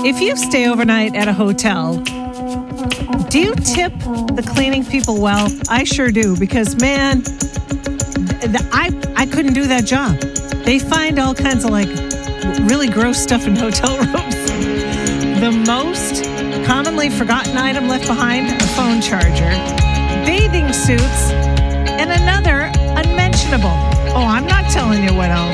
If you stay overnight at a hotel, do you tip the cleaning people well? I sure do, because, man, I couldn't do that job. They find all kinds of, really gross stuff in hotel rooms. The most commonly forgotten item left behind, a phone charger, bathing suits, and another unmentionable. Oh, I'm not telling you what else.